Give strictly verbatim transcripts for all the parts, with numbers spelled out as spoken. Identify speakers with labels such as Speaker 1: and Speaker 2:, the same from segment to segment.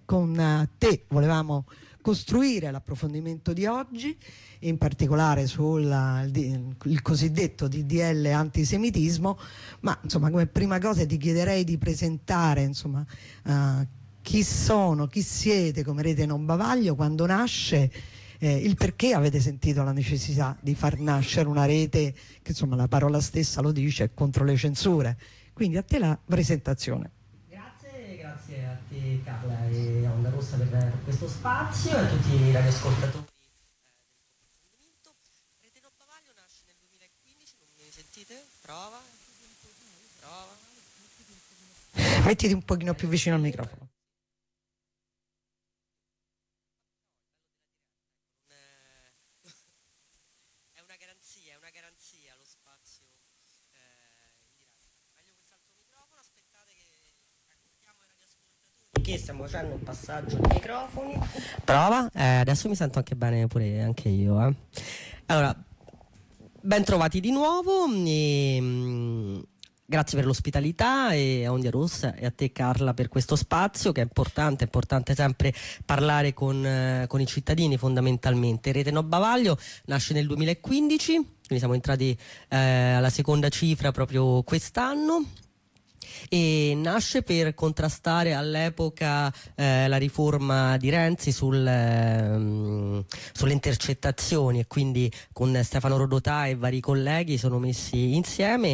Speaker 1: con te volevamo costruire l'approfondimento di oggi, in particolare sul il, il cosiddetto D D L antisemitismo, ma insomma come prima cosa ti chiederei di presentare insomma uh, chi sono, chi siete come Rete Non Bavaglio, quando nasce, eh, il perché avete sentito la necessità di far nascere una rete che insomma la parola stessa lo dice, contro le censure. Quindi a te la presentazione.
Speaker 2: Grazie, grazie a te Carla e a Onda Rossa per, per questo spazio e a tutti i radioascoltatori eh, del approfondimento. Rete Non Bavaglio nasce nel duemilaquindici, non mi sentite? Prova, prova.
Speaker 1: Mettiti un pochino più vicino al microfono.
Speaker 2: È una garanzia, è una garanzia lo spazio eh, in diretta. Meglio quest'altro microfono, aspettate che raccontiamo ai radioascoltatori che stiamo facendo un passaggio di microfoni. Prova, eh, adesso mi sento anche bene pure anche io. Eh. Allora, ben trovati di nuovo e, mh, grazie per l'ospitalità e a Onda Rossa e a te Carla per questo spazio che è importante, è importante sempre parlare con, eh, con i cittadini fondamentalmente. Rete Non Bavaglio nasce nel duemilaquindici, quindi siamo entrati eh, alla seconda cifra proprio quest'anno. E nasce per contrastare all'epoca eh, la riforma di Renzi sul, ehm, sulle intercettazioni, e quindi con Stefano Rodotà e vari colleghi sono messi insieme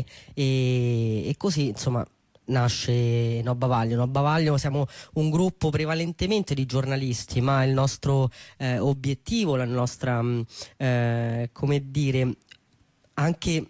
Speaker 2: e, e così insomma nasce No Bavaglio. No Bavaglio siamo un gruppo prevalentemente di giornalisti, ma il nostro eh, obiettivo, la nostra mh, eh, come dire anche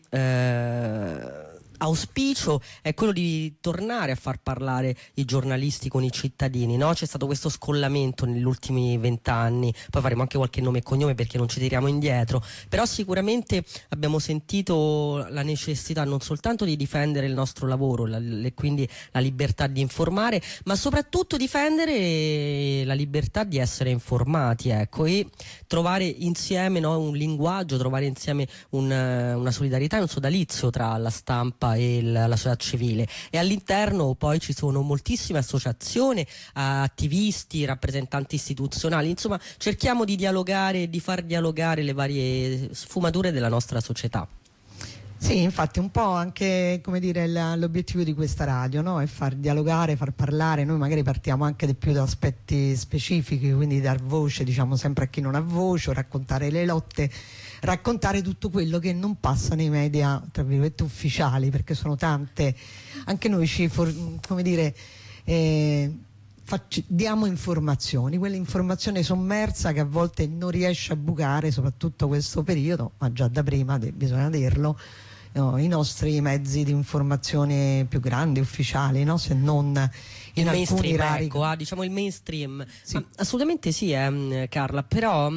Speaker 2: eh, auspicio è quello di tornare a far parlare i giornalisti con i cittadini, no? C'è stato questo scollamento negli ultimi vent'anni, poi faremo anche qualche nome e cognome perché non ci tiriamo indietro, però sicuramente abbiamo sentito la necessità non soltanto di difendere il nostro lavoro la, le, quindi la libertà di informare, ma soprattutto difendere la libertà di essere informati, ecco, e trovare insieme, no, un linguaggio, trovare insieme un, una solidarietà e un sodalizio tra la stampa e la, la società civile, e all'interno poi ci sono moltissime associazioni, attivisti, rappresentanti istituzionali, insomma cerchiamo di dialogare, di far dialogare le varie sfumature della nostra società.
Speaker 1: Sì, infatti un po' anche, come dire, l'obiettivo di questa radio, no? È far dialogare, far parlare. Noi magari partiamo anche di più da aspetti specifici, quindi dar voce, diciamo, sempre a chi non ha voce, raccontare le lotte, raccontare tutto quello che non passa nei media, tra virgolette, ufficiali, perché sono tante. Anche noi ci, for, come dire, eh, facci, diamo informazioni, quell'informazione sommersa che a volte non riesce a bucare, soprattutto questo periodo, ma già da prima, de, bisogna dirlo, no, i nostri mezzi di informazione più grandi, ufficiali, no? Se non in
Speaker 2: il
Speaker 1: alcuni rari...
Speaker 2: ecco, ah, diciamo il mainstream.
Speaker 1: Sì.
Speaker 2: Ma, assolutamente sì, eh, Carla, però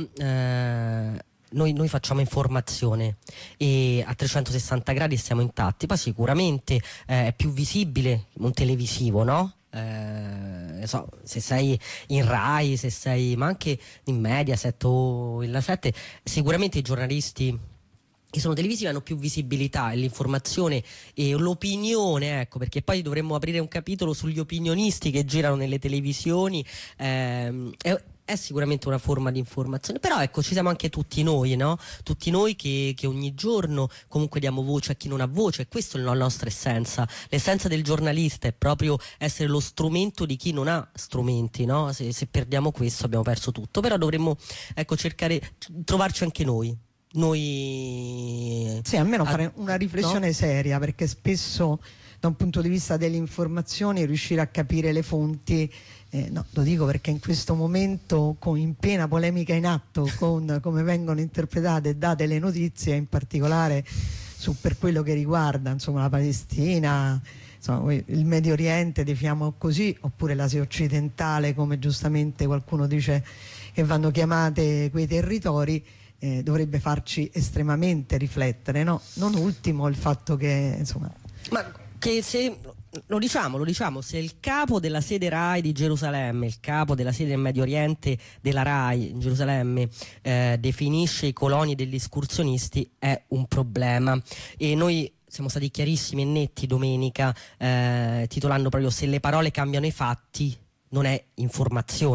Speaker 2: eh, noi, noi facciamo informazione e a trecentosessanta gradi siamo intatti, poi sicuramente eh, è più visibile un televisivo, no? Eh, so, se sei in Rai, se sei, ma anche in Mediaset o in La sette, sicuramente i giornalisti che sono televisivi hanno più visibilità, e l'informazione e l'opinione, ecco, perché poi dovremmo aprire un capitolo sugli opinionisti che girano nelle televisioni. ehm, è, è sicuramente una forma di informazione, però ecco, ci siamo anche tutti noi, no? Tutti noi che, che ogni giorno comunque diamo voce a chi non ha voce, e questa è la nostra essenza. L'essenza del giornalista è proprio essere lo strumento di chi non ha strumenti, no? Se, se perdiamo questo abbiamo perso tutto, però dovremmo, ecco, cercare, trovarci anche noi. Noi
Speaker 1: sì, almeno
Speaker 2: a,
Speaker 1: fare una riflessione
Speaker 2: no?
Speaker 1: seria, perché spesso da un punto di vista delle informazioni riuscire a capire le fonti, eh, no, lo dico perché in questo momento, con, in piena polemica in atto con come vengono interpretate e date le notizie, in particolare su, per quello che riguarda insomma la Palestina, insomma, il Medio Oriente, definiamo così, oppure l'Asia occidentale, come giustamente qualcuno dice che vanno chiamate quei territori, Eh, dovrebbe farci estremamente riflettere, no? Non ultimo il fatto che insomma,
Speaker 2: ma che se lo diciamo, lo diciamo, se il capo della sede Rai di Gerusalemme, il capo della sede del Medio Oriente della Rai in Gerusalemme eh, definisce i coloni degli escursionisti, è un problema. E noi siamo stati chiarissimi e netti domenica, eh, titolando proprio: se le parole cambiano i fatti non è informazione.